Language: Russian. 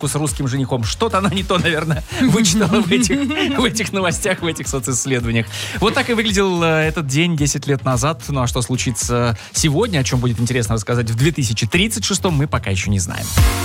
невестку с русским женихом. Что-то она не то, наверное, вычитала в этих новостях, в этих социсследованиях. Вот так и выглядел этот день 10 лет назад. Ну а что случится сегодня, о чем будет интересно рассказать в 2036, мы пока еще не знаем.